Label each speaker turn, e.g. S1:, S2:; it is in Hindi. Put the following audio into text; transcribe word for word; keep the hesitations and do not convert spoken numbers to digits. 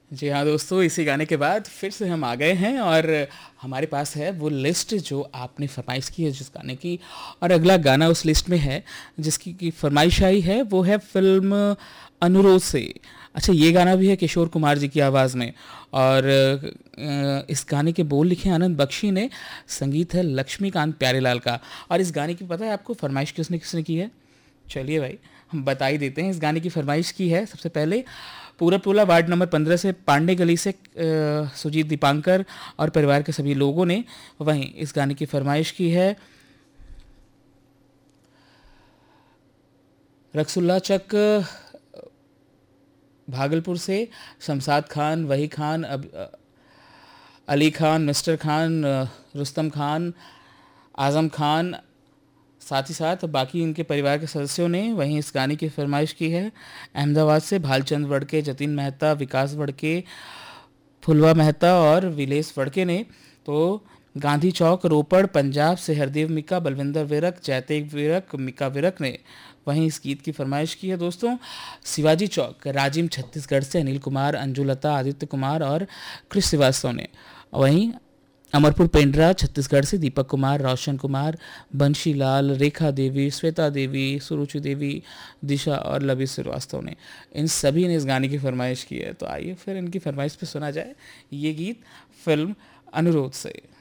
S1: जी हाँ दोस्तों, इसी गाने के बाद फिर से हम आ गए हैं और हमारे पास है वो लिस्ट जो आपने फरमाइश की है जिस गाने की। और अगला गाना उस लिस्ट में है जिसकी की फरमाइश आई है, वो है फिल्म अनुरोध से। अच्छा, ये गाना भी है किशोर कुमार जी की आवाज़ में। और अ, इस गाने के बोल लिखे हैं आनंद बख्शी ने, संगीत है लक्ष्मीकांत प्यारेलाल का। और इस गाने की पता है आपको फरमाइश किसने किसने की है? चलिए भाई, हम बता ही देते हैं। इस गाने की फरमाइश की है सबसे पहले पूरब टोला वार्ड नंबर पंद्रह से पांडे गली से अ, सुजीत दीपांकर और परिवार के सभी लोगों ने। वहीं इस गाने की फरमाइश की है रक्सुल्ला चक भागलपुर से शमशाद खान, वही खान, अब अ, अली खान, मिस्टर खान, अ, रुस्तम खान, आज़म खान, साथ ही साथ बाकी इनके परिवार के सदस्यों ने वहीं इस गाने की फरमाइश की है अहमदाबाद से भालचंद वड़के, जतिन मेहता, विकास वड़के, फुलवा मेहता और विलेश वड़के ने। तो गांधी चौक रोपड़ पंजाब से हरदेव मिका, बलविंदर विरक, जयतेग विरक, मिका विरक ने वहीं इस गीत की फरमाइश की है दोस्तों। शिवाजी चौक राजिम छत्तीसगढ़ से अनिल कुमार, अंजुलता, आदित्य कुमार और कृष श्रीवास्तव ने। वहीं अमरपुर पेंड्रा छत्तीसगढ़ से दीपक कुमार, रोशन कुमार, बंशीलाल, रेखा देवी, श्वेता देवी, सुरुचि देवी, दिशा और लवी श्रीवास्तव ने, इन सभी ने इस गाने की फरमाइश की है। तो आइए फिर इनकी फरमाइश पे सुना जाए ये गीत फिल्म अनुरोध से।